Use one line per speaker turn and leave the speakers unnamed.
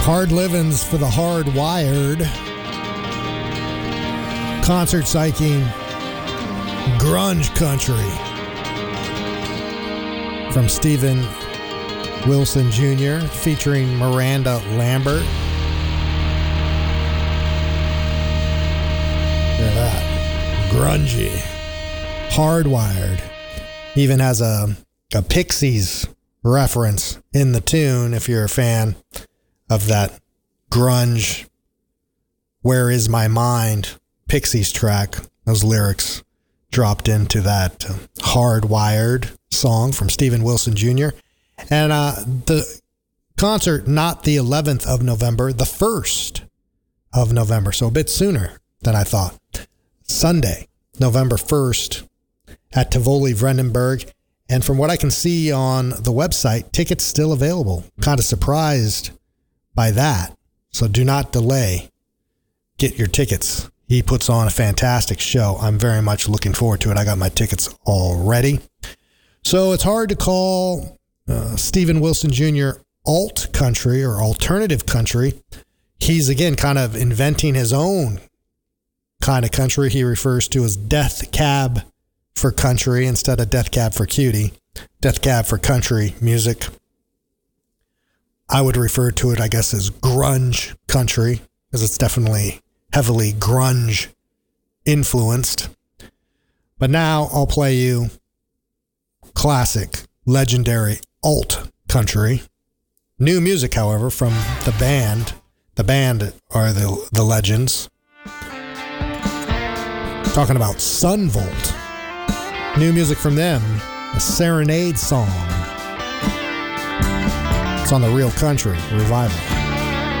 Hard Livins for the Hard Wired. Concert psyching grunge country from Steven Wilson Jr. featuring Miranda Lambert. Look at that. Grungy. Hardwired. Even has a Pixies reference in the tune if you're a fan of that grunge Where Is My Mind Pixies track. Those lyrics dropped into that Hardwired song from Steven Wilson Jr. And the concert, not the 11th of November, the 1st of November. So a bit sooner than I thought. Sunday, November 1st at Tivoli Vredenburg. And from what I can see on the website, tickets still available. Kind of surprised by that. So do not delay. Get your tickets. He puts on a fantastic show. I'm very much looking forward to it. I got my tickets already. So it's hard to call Steven Wilson Jr. alt country or alternative country. He's, again, kind of inventing his own kind of country. He refers to as Death Cab for country instead of Death Cab for Cutie. Death Cab for country music. I would refer to it, I guess, as grunge country, because it's definitely heavily grunge influenced. But now I'll play you classic, legendary alt country. New music, however, from the band. The band are the Legends. Talking about Sunvolt. New music from them, a Serenade song. It's on the Real Country Revival.